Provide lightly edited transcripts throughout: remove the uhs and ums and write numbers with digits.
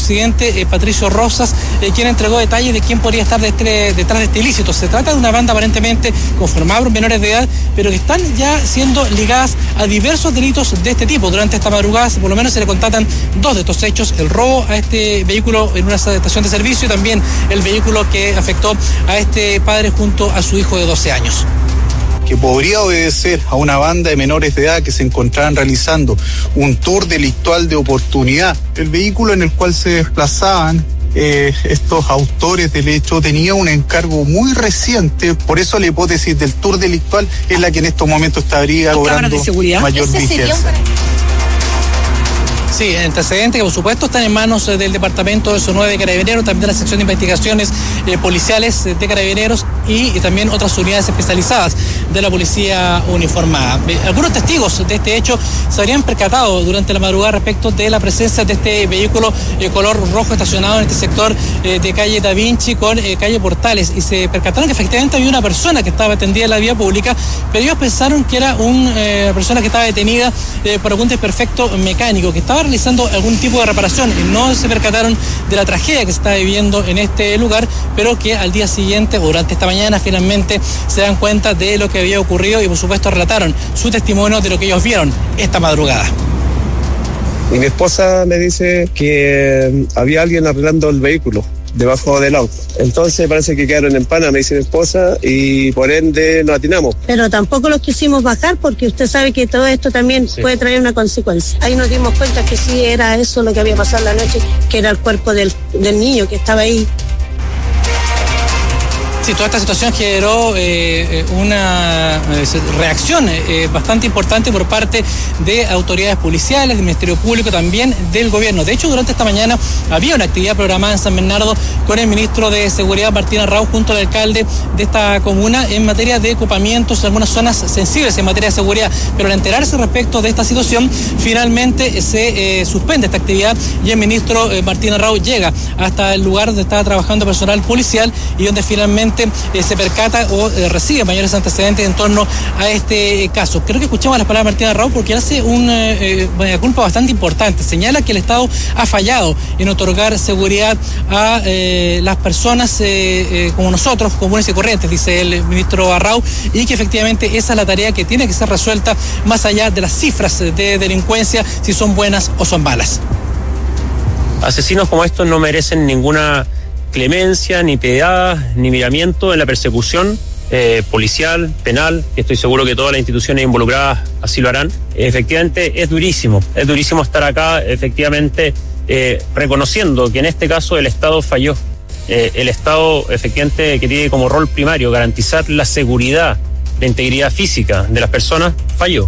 Occidente, Patricio Rosas, quien entregó detalles de quién podría estar detrás de este ilícito. Se trata de una banda aparentemente conformada por menores de edad, pero que están ya siendo ligadas a diversos delitos de este tipo. Durante esta madrugada, por lo menos se le contatan 2 de estos hechos: el robo a este vehículo en una estación de servicio y también el vehículo que afectó a este padre junto a su hijo de 12 años. Que podría obedecer a una banda de menores de edad que se encontraban realizando un tour delictual de oportunidad. El vehículo en el cual se desplazaban estos autores del hecho tenía un encargo muy reciente, por eso la hipótesis del tour delictual es la que en estos momentos estaría cobrando mayor vigencia. Sí, antecedentes que por supuesto están en manos del Departamento de SO9 de Carabineros, también de la sección de investigaciones policiales de Carabineros y también otras unidades especializadas de la policía uniformada. Algunos testigos de este hecho se habrían percatado durante la madrugada respecto de la presencia de este vehículo color rojo estacionado en este sector de calle Da Vinci con calle Portales, y se percataron que efectivamente había una persona que estaba atendida en la vía pública, pero ellos pensaron que era una persona que estaba detenida por algún desperfecto mecánico, que estaba realizando algún tipo de reparación, y no se percataron de la tragedia que se está viviendo en este lugar, pero que al día siguiente o durante esta mañana finalmente se dan cuenta de lo que había ocurrido y por supuesto relataron su testimonio de lo que ellos vieron esta madrugada. Y mi esposa me dice que había alguien arreglando el vehículo debajo del auto. Entonces parece que quedaron en pana, me dice mi esposa, y por ende nos atinamos. Pero tampoco los quisimos bajar porque usted sabe que todo esto también puede traer una consecuencia. Ahí nos dimos cuenta que sí era eso lo que había pasado la noche, que era el cuerpo del niño que estaba ahí. Sí, toda esta situación generó una reacción bastante importante por parte de autoridades policiales, del Ministerio Público, también del gobierno. De hecho, durante esta mañana había una actividad programada en San Bernardo con el ministro de Seguridad, Martín Arrau, junto al alcalde de esta comuna en materia de ocupamientos en algunas zonas sensibles en materia de seguridad. Pero al enterarse respecto de esta situación, finalmente se suspende esta actividad y el ministro Martín Arrau llega hasta el lugar donde estaba trabajando personal policial y donde finalmente se percata o recibe mayores antecedentes en torno a este caso. Creo que escuchamos las palabras de Martín Arrau porque hace una culpa bastante importante. Señala que el Estado ha fallado en otorgar seguridad a las personas como nosotros, comunes y corrientes, dice el ministro Arrau, y que efectivamente esa es la tarea que tiene que ser resuelta más allá de las cifras de delincuencia, si son buenas o son malas. Asesinos como estos no merecen ninguna clemencia, ni piedad, ni miramiento en la persecución policial, penal, y estoy seguro que todas las instituciones involucradas así lo harán. Efectivamente es durísimo estar acá, efectivamente reconociendo que en este caso el Estado falló. El Estado efectivamente que tiene como rol primario garantizar la seguridad, la integridad física de las personas, falló.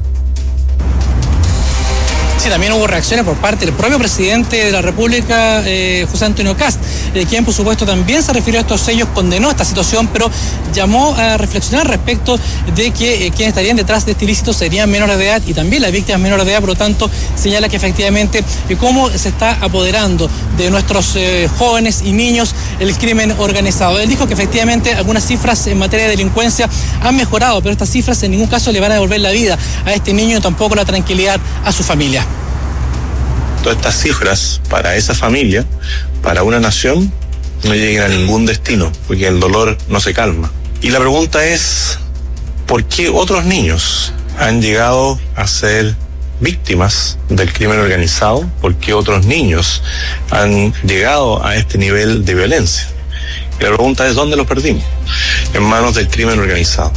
Sí, también hubo reacciones por parte del propio presidente de la República, José Antonio Kast, quien por supuesto también se refirió a estos hechos, condenó esta situación, pero llamó a reflexionar respecto de que quienes estarían detrás de este ilícito serían menores de edad y también las víctimas menores de edad. Por lo tanto, señala que efectivamente cómo se está apoderando de nuestros jóvenes y niños el crimen organizado. Él dijo que efectivamente algunas cifras en materia de delincuencia han mejorado, pero estas cifras en ningún caso le van a devolver la vida a este niño y tampoco la tranquilidad a su familia. Todas estas cifras para esa familia, para una nación, no lleguen a ningún destino, porque el dolor no se calma. Y la pregunta es, ¿por qué otros niños han llegado a ser víctimas del crimen organizado? ¿Por qué otros niños han llegado a este nivel de violencia? Y la pregunta es, ¿dónde los perdimos? En manos del crimen organizado.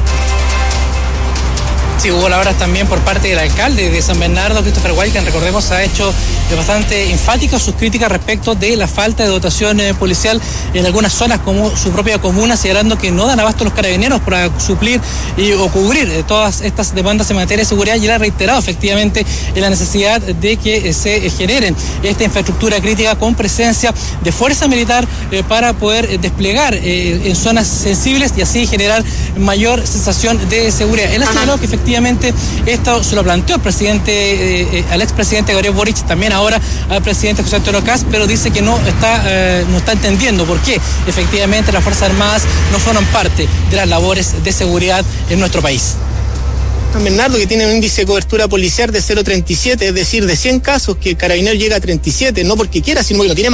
Sí, hubo palabras también por parte del alcalde de San Bernardo, Christopher White, quien recordemos ha hecho bastante enfáticas sus críticas respecto de la falta de dotación policial en algunas zonas como su propia comuna, señalando que no dan abasto los carabineros para suplir o cubrir todas estas demandas en materia de seguridad, y él ha reiterado efectivamente la necesidad de que se generen esta infraestructura crítica con presencia de fuerza militar para poder desplegar en zonas sensibles y así generar mayor sensación de seguridad. Él ha señalado que efectivamente esto se lo planteó al expresidente Gabriel Boric, también ahora al presidente José Antonio Kast, pero dice que no está entendiendo por qué efectivamente las Fuerzas Armadas no fueron parte de las labores de seguridad en nuestro país. San Bernardo, que tiene un índice de cobertura policial de 0,37, es decir, de 100 casos que el carabinero llega a 37, no porque quiera, sino porque no tiene